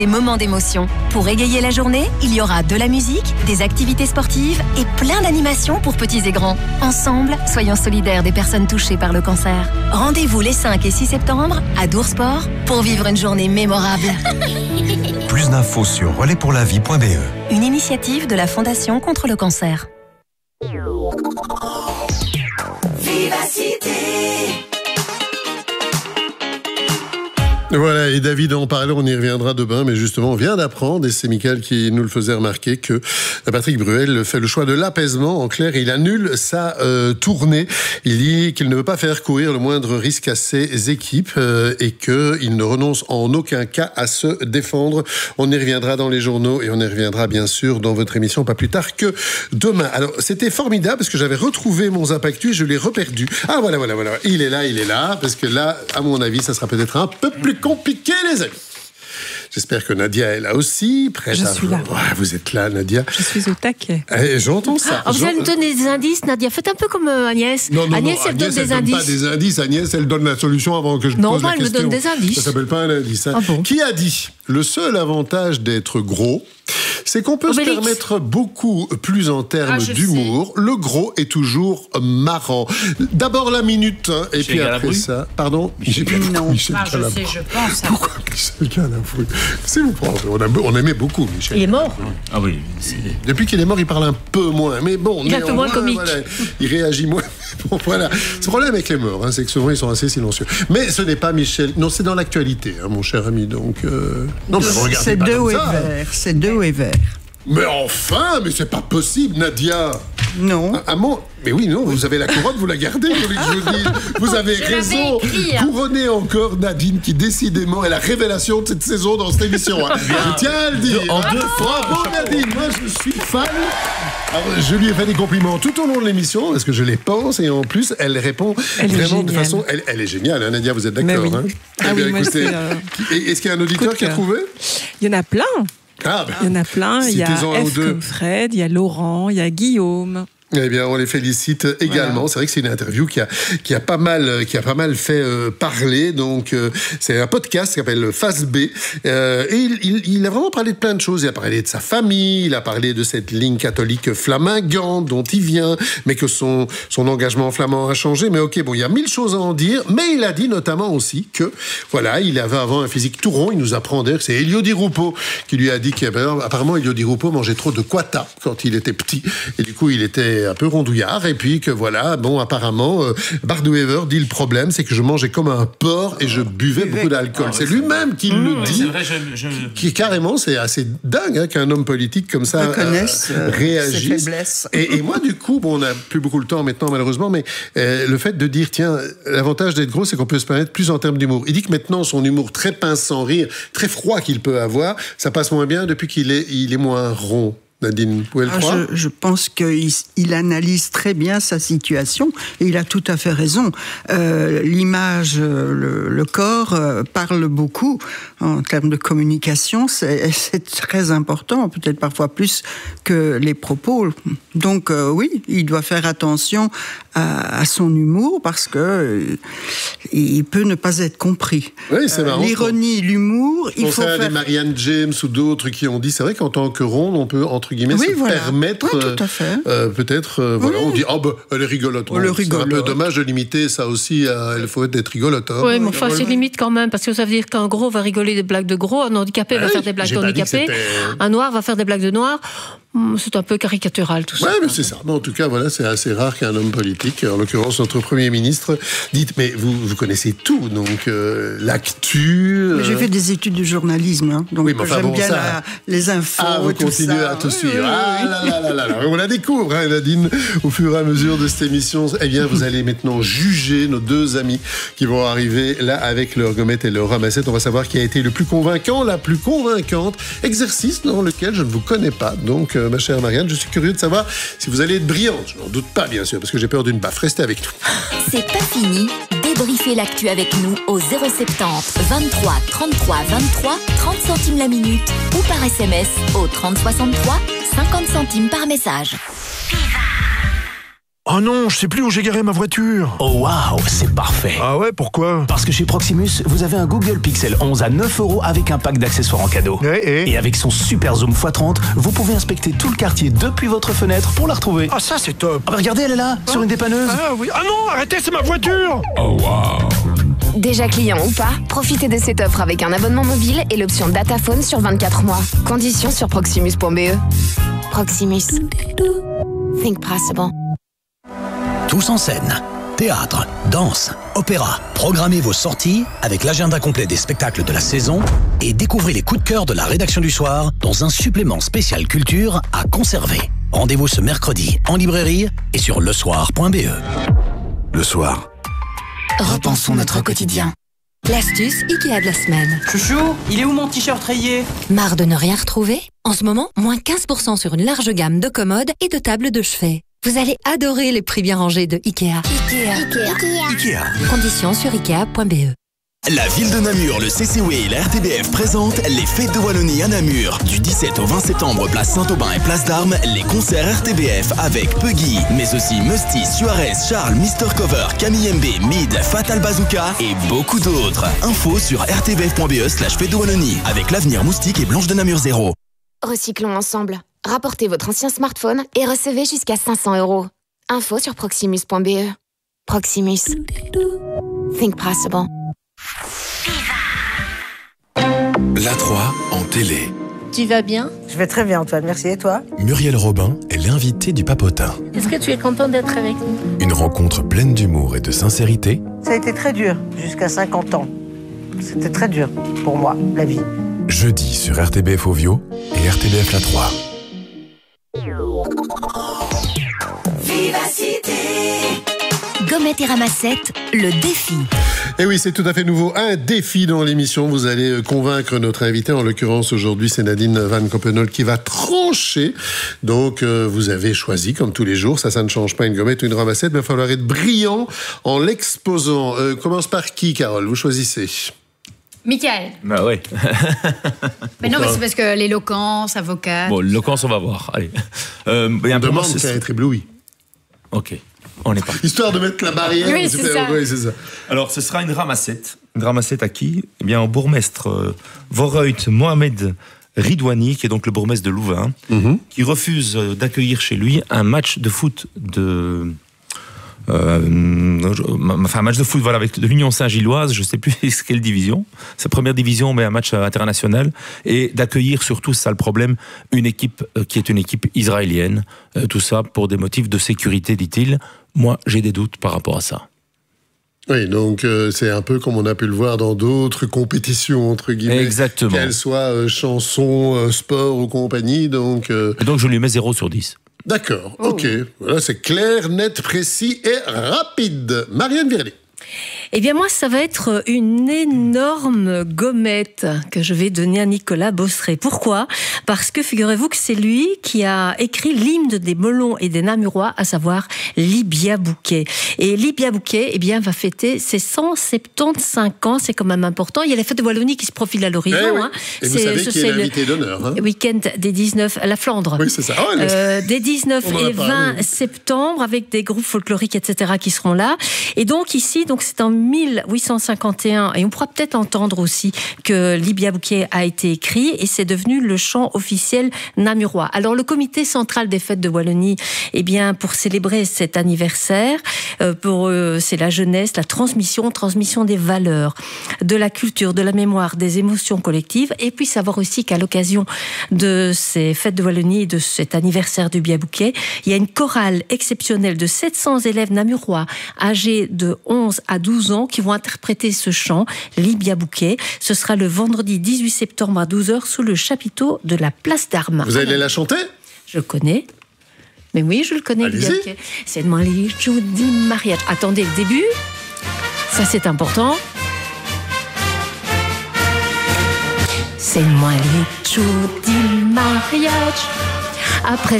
Des moments d'émotion. Pour égayer la journée, il y aura de la musique, des activités sportives et plein d'animations pour petits et grands. Ensemble, soyons solidaires des personnes touchées par le cancer. Rendez-vous les 5 et 6 septembre à Doursport pour vivre une journée mémorable. Plus d'infos sur relaispourlavie.be. Une initiative de la Fondation contre le cancer. Vivacité. Voilà, et David en parlait, on y reviendra demain, mais justement, on vient d'apprendre, et c'est Mickaël qui nous le faisait remarquer, que Patrick Bruel fait le choix de l'apaisement. En clair, il annule sa tournée. Il dit qu'il ne veut pas faire courir le moindre risque à ses équipes et qu'il ne renonce en aucun cas à se défendre. On y reviendra dans les journaux et on y reviendra bien sûr dans votre émission pas plus tard que demain. Alors, c'était formidable parce que j'avais retrouvé mon Zapactu et je l'ai reperdu. Ah, voilà. Il est là, parce que là, à mon avis, ça sera peut-être un peu plus compliqué, les amis. J'espère que Nadia est là aussi, prête Je suis là. Ouais, vous êtes là, Nadia. Je suis au taquet. J'entends ça. Vous allez me donner des indices, Nadia. Faites un peu comme Agnès. Agnès, elle donne des indices. Pas des indices. Agnès, elle donne la solution avant que je pose la question. Non, elle me donne des indices. Ça s'appelle pas un indice. Hein. Ah bon? Qui a dit le seul avantage d'être gros, c'est qu'on peut se permettre beaucoup plus en termes d'humour. Le gros est toujours marrant. D'abord la minute, hein, et puis après ça... Pardon Michel Galabru. Je pense. Pourquoi Michel Galabru? C'est vous prendre. On aimait beaucoup Michel. Il est mort. Ah oui. Depuis qu'il est mort, il parle un peu moins. Mais bon, il est un peu moins comique. Voilà, il réagit moins. Bon, voilà. Ce problème avec les morts, hein, c'est que souvent ils sont assez silencieux. Mais ce n'est pas Michel. Non, c'est dans l'actualité, hein, mon cher ami. Donc, non, mais regardez c'est pas de comme haut et ça. vert. C'est de haut et vert. Mais enfin, mais c'est pas possible, Nadia. Non. Mais oui, non, vous avez la couronne, vous la gardez, vous voulez que je vous dise. Vous avez raison. Couronnez encore Nadine, qui décidément est la révélation de cette saison dans cette émission. Hein. Je tiens à le dire. Bravo Nadine, moi je suis fan. Alors, je lui ai fait des compliments tout au long de l'émission, parce que je les pense, et en plus, elle répond vraiment de façon... Elle est géniale, hein, Nadia, vous êtes d'accord, oui. hein? Ah oui, moi écoutez, est-ce qu'il y a un auditeur qui a trouvé? Il y en a plein. Il y en a plein. Il y a F comme Fred, il y a Laurent, il y a Guillaume. Eh bien, on les félicite également. Voilà. C'est vrai que c'est une interview qui a pas mal fait parler. Donc, c'est un podcast qui s'appelle Face B. Et il a vraiment parlé de plein de choses. Il a parlé de sa famille, il a parlé de cette ligne catholique flamingante dont il vient, mais que son engagement flamand a changé. Mais ok, bon, il y a 1000 choses à en dire. Mais il a dit notamment aussi que, voilà, il avait avant un physique tout rond. Il nous apprend d'ailleurs que c'est Elio Di Rupo qui lui a dit qu'apparemment Elio Di Rupo mangeait trop de quata quand il était petit. Et du coup, il était un peu rondouillard, et puis que voilà, bon, apparemment, Bardouever dit le problème, c'est que je mangeais comme un porc et je buvais beaucoup d'alcool. C'est lui-même qui le dit. C'est vrai, Qui carrément, c'est assez dingue hein, qu'un homme politique comme ça réagisse. Ses faiblesses. Et moi, du coup, bon, on n'a plus beaucoup le temps maintenant, malheureusement, mais le fait de dire, tiens, l'avantage d'être gros, c'est qu'on peut se permettre plus en termes d'humour. Il dit que maintenant, son humour très pince sans rire, très froid qu'il peut avoir, ça passe moins bien depuis qu'il est moins rond. Nadine, vous pouvez le croire ? Je pense qu'il analyse très bien sa situation et il a tout à fait raison. L'image, le corps parle beaucoup en termes de communication. C'est très important, peut-être parfois plus que les propos. Donc oui, il doit faire attention à son humour parce que il peut ne pas être compris. Oui, c'est marrant. L'ironie, l'humour, il faut faire... des Marianne James ou d'autres qui ont dit, c'est vrai qu'en tant que ronde, on peut entre guillemets permettre tout à fait. peut-être on dit elle est rigolote. C'est un peu dommage de limiter ça aussi il faut être rigolote. Hein. Oui, mais enfin c'est limite quand même parce que ça veut dire qu'un gros va rigoler des blagues de gros, un handicapé va faire des blagues d'handicapé, un noir va faire des blagues de noir. C'est un peu caricatural tout ça. Oui, mais c'est ça. Mais en tout cas, voilà, c'est assez rare qu'un homme politique, en l'occurrence notre Premier ministre, dite, mais vous connaissez tout, donc l'actu... Mais j'ai fait des études de journalisme, hein, donc j'aime bien les infos. Vous continuez à tout suivre. On la découvre, hein, Nadine, au fur et à mesure de cette émission. Eh bien, vous allez maintenant juger nos deux amis qui vont arriver là avec leur gommette et leur ramassette. On va savoir qui a été le plus convaincant, la plus convaincante. Exercice dans lequel je ne vous connais pas, donc... ma chère Marianne, je suis curieux de savoir si vous allez être brillante. Je n'en doute pas, bien sûr, parce que j'ai peur d'une baffe. Restez avec nous. C'est pas fini. Débriefez l'actu avec nous au 070 23 33 23 30 centimes la minute ou par SMS au 30 63 50 centimes par message. Oh non, je sais plus où j'ai garé ma voiture. Oh waouh, c'est parfait. Ah ouais, pourquoi? Parce que chez Proximus, vous avez un Google Pixel 11 à 9 € avec un pack d'accessoires en cadeau. Et avec son super zoom x30, vous pouvez inspecter tout le quartier depuis votre fenêtre pour la retrouver. Ah ça c'est top. Ah bah regardez, elle est là, sur une dépanneuse. Ah oui. Ah non, arrêtez, c'est ma voiture. Oh waouh. Déjà client ou pas, profitez de cette offre avec un abonnement mobile et l'option Dataphone sur 24 mois. Conditions sur proximus.be. Proximus. Think possible. Tous en scène. Théâtre, danse, opéra. Programmez vos sorties avec l'agenda complet des spectacles de la saison et découvrez les coups de cœur de la rédaction du soir dans un supplément spécial culture à conserver. Rendez-vous ce mercredi en librairie et sur lesoir.be. Le soir. Repensons notre quotidien. L'astuce Ikea de la semaine. Chouchou, il est où mon t-shirt rayé? Marre de ne rien retrouver? En ce moment, moins 15% sur une large gamme de commodes et de tables de chevet. Vous allez adorer les prix bien rangés de Ikea. Ikea. Conditions sur Ikea.be. La ville de Namur, le CCW et la RTBF présentent les Fêtes de Wallonie à Namur. Du 17 au 20 septembre, place Saint-Aubin et place d'Armes, les concerts RTBF avec Puggy, mais aussi Musty, Suarez, Charles, Mr. Cover, Camille MB, Mid, Fatal Bazooka et beaucoup d'autres. Info sur rtbf.be/Fêtes de Wallonie avec l'Avenir Moustique et Blanche de Namur 0. Recyclons ensemble. Rapportez votre ancien smartphone et recevez jusqu'à 500 €. Info sur proximus.be. Proximus. Think possible. La 3 en télé. Tu vas bien? Je vais très bien, Antoine, merci. Et toi? Muriel Robin est l'invitée du Papotin. Est-ce que tu es content d'être avec nous? Une rencontre pleine d'humour et de sincérité. Ça a été très dur, jusqu'à 50 ans. C'était très dur pour moi, la vie. Jeudi sur RTBF Ovio et RTBF La 3. Vivacité. Gommette et ramassette, le défi. Et oui, c'est tout à fait nouveau. Un défi dans l'émission. Vous allez convaincre notre invité. En l'occurrence, aujourd'hui, c'est Nadine Van Coppenol qui va trancher. Donc, vous avez choisi, comme tous les jours, ça ne change pas, une gommette ou une ramassette. Mais il va falloir être brillant en l'exposant. Commence par qui, Carole? Vous choisissez. Michael. Bah ouais. Mais non, mais c'est parce que l'éloquence, avocate. Bon, l'éloquence, on va voir. Allez. On demande qu'à être ébloui. Ok. On est parti. Histoire de mettre la barrière. Oui, c'est ça. Oui, c'est ça. Alors, ce sera une ramassette. Une ramassette à qui? Eh bien, au bourgmestre Vorreut Mohamed Ridouani, qui est donc le bourgmestre de Louvain, qui refuse d'accueillir chez lui un match de foot un match de foot avec de l'Union Saint-Gilloise, je ne sais plus quelle division, sa première division, mais un match international, et d'accueillir surtout, c'est ça le problème, une équipe qui est une équipe israélienne, tout ça pour des motifs de sécurité, dit-il. Moi, j'ai des doutes par rapport à ça. Oui, donc c'est un peu comme on a pu le voir dans d'autres compétitions, entre guillemets. Exactement. Qu'elles soient chansons, sport ou compagnie, donc... Et donc je lui mets 0 sur 10. D'accord, ok. Voilà, c'est clair, net, précis et rapide. Marianne Virlet. Eh bien moi, ça va être une énorme gommette que je vais donner à Nicolas Bosseret. Pourquoi? Parce que figurez-vous que c'est lui qui a écrit l'hymne des Melons et des Namurois, à savoir Libia Bouquet. Et Libia Bouquet, eh bien, va fêter ses 175 ans, c'est quand même important. Il y a la fête de Wallonie qui se profile à l'horizon. Eh oui. Et vous savez qui est l'invité d'honneur. Hein. Week-end des 19 à la Flandre. Oui, c'est ça. Oh, des 19 et 20 septembre, avec des groupes folkloriques, etc., qui seront là. Et donc ici, donc c'est en 1851, et on pourra peut-être entendre aussi que Libia Bouquet a été écrit, et c'est devenu le chant officiel namurois. Alors le comité central des fêtes de Wallonie, eh bien pour célébrer cet anniversaire, pour eux, c'est la jeunesse, la transmission des valeurs, de la culture, de la mémoire, des émotions collectives, et puis savoir aussi qu'à l'occasion de ces fêtes de Wallonie, de cet anniversaire du Libia Bouquet, il y a une chorale exceptionnelle de 700 élèves namurois âgés de 11 à 12 ans qui vont interpréter ce chant, Libia Bouquet. Ce sera le vendredi 18 septembre à 12h sous le chapiteau de la place d'Armes. Vous allez la chanter? Je le connais. Mais oui, je le connais, Libia Bouquet. C'est moi les Judy mariage. Attendez le début. Ça, c'est important. C'est moi les Judy mariage. Après